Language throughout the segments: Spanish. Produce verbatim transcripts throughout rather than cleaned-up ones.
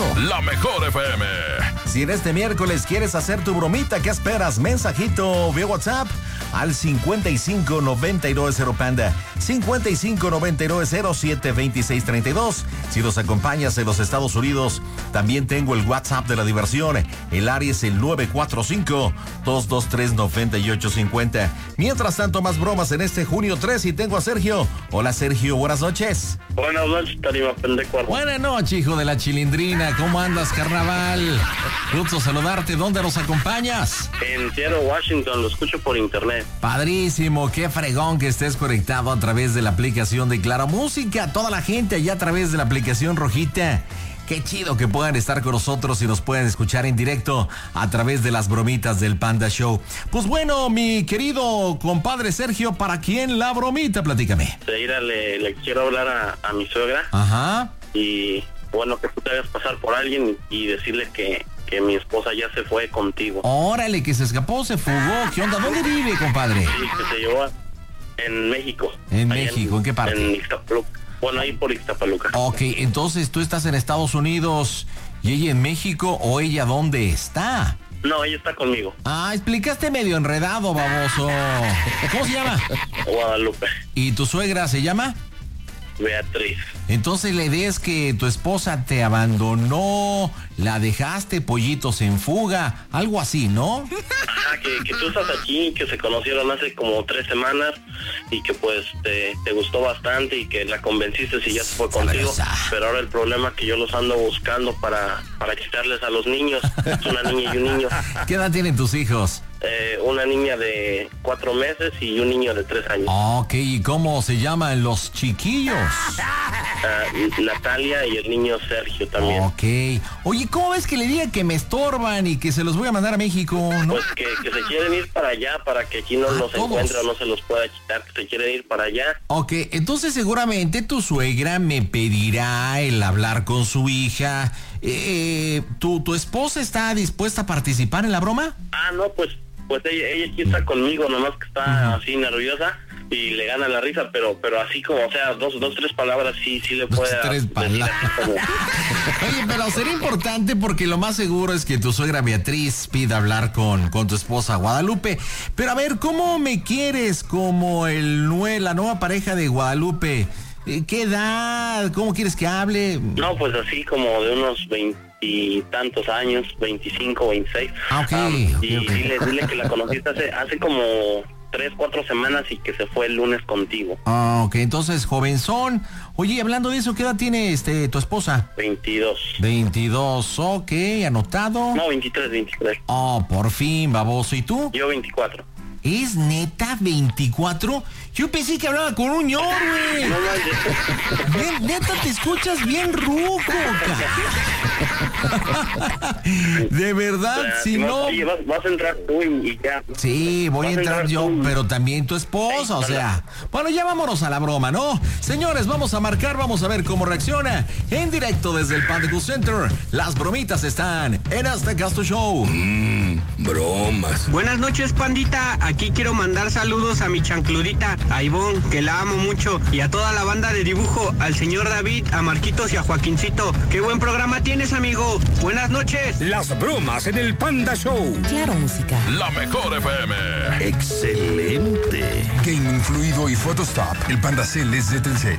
eso. La mejor F M. Si en este miércoles quieres hacer tu bromita, ¿qué esperas? Mensajito vía WhatsApp al cincuenta y cinco noventa y dos cero Panda, cincuenta y cinco noventa y dos cero siete veintiséis treinta y dos. Si nos acompañas en los Estados Unidos, también tengo el WhatsApp de la diversión. El área es el nueve cuatro cinco, dos dos tres, nueve ocho cinco cero. Mientras tanto, más bromas en este junio tres y tengo a Sergio. Hola Sergio, buenas noches. Buenas noches, Tarima Pendecuarro. Buenas noches, hijo de la chilindrina. ¿Cómo andas, carnaval? Gusto saludarte. ¿Dónde nos acompañas? En Seattle, Washington, lo escucho por internet. Padrísimo, qué fregón que estés conectado a través de la aplicación de Claro Música. Toda la gente allá a través de la aplicación rojita. Qué chido que puedan estar con nosotros y nos puedan escuchar en directo a través de las bromitas del Panda Show. Pues bueno, mi querido compadre Sergio, ¿para quién la bromita? Platícame. Seira, le, le quiero hablar a, a mi suegra. Ajá. Y bueno, que tú te hagas pasar por alguien y decirle que, que mi esposa ya se fue contigo. Órale, que se escapó, se fugó. ¿Qué onda? ¿Dónde vive, compadre? Sí, que se llevó a, en México. En México, en, ¿en qué parte? En Ixtapaluca. Bueno, ahí por Ixtapaluca. Ok, entonces tú estás en Estados Unidos y ella en México, ¿o ella dónde está? No, ella está conmigo. Ah, explicaste medio enredado, baboso. ¿Cómo se llama? Guadalupe. ¿Y tu suegra se llama? Beatriz. Entonces la idea es que tu esposa te abandonó, la dejaste, pollitos en fuga, algo así, ¿no? Ajá, que, que tú estás aquí, que se conocieron hace como tres semanas y que pues te, te gustó bastante y que la convenciste si ya se fue contigo. Pero ahora el problema es que yo los ando buscando para, para quitarles a los niños. Es una niña y un niño. ¿Qué edad tienen tus hijos? Eh, una niña de cuatro meses y un niño de tres años. Ok, ¿y cómo se llaman los chiquillos? Uh, Natalia y el niño Sergio también. Ok. Oye, ¿cómo ves que le diga que me estorban y que se los voy a mandar a México, no? Pues que, que se quieren ir para allá para que aquí no ¿A los todos? encuentre o no se los pueda quitar, que se quieren ir para allá. Ok, entonces seguramente tu suegra me pedirá el hablar con su hija. Eh, ¿tu, ¿Tu esposa está dispuesta a participar en la broma? Ah, no, pues pues ella, ella aquí está conmigo, nomás que está uh-huh. así nerviosa y le gana la risa, pero pero así como, o sea, dos, dos tres palabras sí, sí le puede... Dos, tres palabras. Como... Oye, pero sería importante porque lo más seguro es que tu suegra Beatriz pida hablar con, con tu esposa Guadalupe. Pero a ver, ¿cómo me quieres como el nue, la nueva pareja de Guadalupe? ¿Qué edad? ¿Cómo quieres que hable? No, pues así como de unos veinte y tantos años, veinticinco, veintiséis. Ah, ok. Um, okay, y okay. Dile, dile que la conociste hace, hace como tres, cuatro semanas y que se fue el lunes contigo. Ah, ok, entonces, jovenzón. Oye, hablando de eso, ¿qué edad tiene este tu esposa? veintidós. veintidós, ok, anotado. No, veintitrés, veintitrés. Oh, por fin, baboso. ¿Y tú? Yo veinticuatro. ¿Es neta veinticuatro? Yo pensé que hablaba con un ñor, güey. No, no, neta, te escuchas bien ruco, cara. De verdad, o sea, si no... Oye, vas, vas a entrar tú y, y ya. Sí, voy a entrar, a entrar yo, tú. Pero también tu esposa, o sea... Bueno, ya vámonos a la broma, ¿no? Señores, vamos a marcar, vamos a ver cómo reacciona. En directo desde el Panda Center, las bromitas están en Aztecasto Show. Mmm, bromas. Buenas noches, pandita. Aquí quiero mandar saludos a mi chancludita, a Ivonne, que la amo mucho, y a toda la banda de dibujo, al señor David, a Marquitos y a Joaquincito. ¡Qué buen programa tienes, amigo! ¡Buenas noches! Las bromas en el Panda Show. Claro Música. La mejor F M. Excelente. Gaming Fluido y Photostop. El Panda Cell es de Telcel.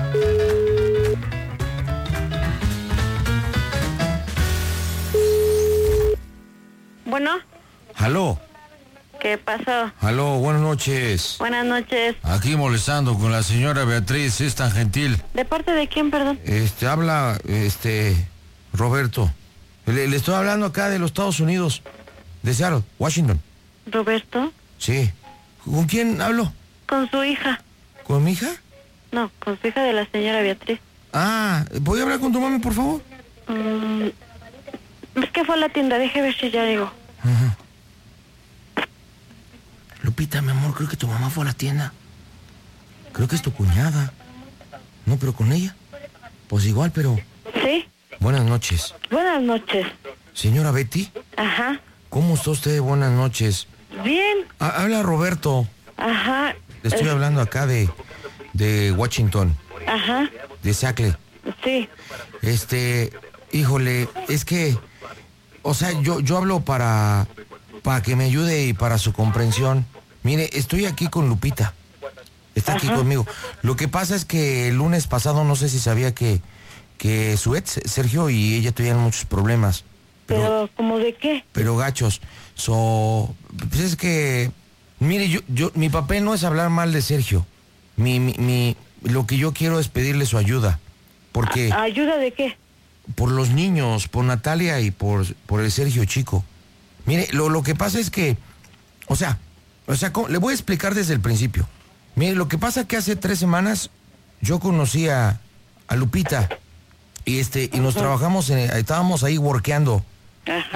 Bueno. ¿Aló? ¿Qué pasó? Aló, buenas noches. Buenas noches. Aquí molestando con la señora Beatriz, es tan gentil. ¿De parte de quién, perdón? Este, habla, este, Roberto. Le, le estoy hablando acá de los Estados Unidos, de Seattle, Washington. ¿Roberto? Sí. ¿Con quién hablo? Con su hija. ¿Con mi hija? No, con su hija de la señora Beatriz. Ah, ¿voy a hablar con tu mami, por favor? Mm, es que fue a la tienda, deje ver si ya llegó. Ajá. Lupita, mi amor, creo que tu mamá fue a la tienda. Creo que es tu cuñada. No, pero con ella. Pues igual, pero... ¿Sí? Buenas noches. Buenas noches. Señora Betty. Ajá. ¿Cómo está usted? Buenas noches. Bien. Ah, habla Roberto. Ajá. Le estoy es... hablando acá de... de Washington. Ajá. De Seattle. Sí. Este... Híjole, es que, o sea, yo, yo hablo para, para que me ayude y para su comprensión. Mire, estoy aquí con Lupita. Está aquí Ajá. conmigo. Lo que pasa es que el lunes pasado, no sé si sabía que, que su ex, Sergio, y ella tuvieron muchos problemas. Pero, ¿Pero ¿cómo de qué? Pero gachos. So, pues es que, mire, yo, yo, mi papel no es hablar mal de Sergio. Mi, mi, mi, lo que yo quiero es pedirle su ayuda. Porque... ¿Ayuda de qué? Por los niños, por Natalia y por, por el Sergio chico. Mire, lo, lo que pasa es que, o sea, o sea, le voy a explicar desde el principio. Mire, lo que pasa es que hace tres semanas yo conocí a, a Lupita y este y nos Ajá. trabajamos, en, estábamos ahí workeando. Ajá.